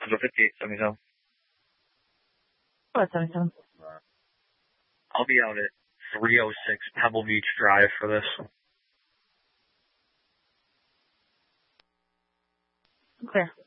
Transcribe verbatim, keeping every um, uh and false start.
zero fifty-eight seventy-seven. What, seventy-seven? I'll be out at three oh six Pebble Beach Drive for this. Clear.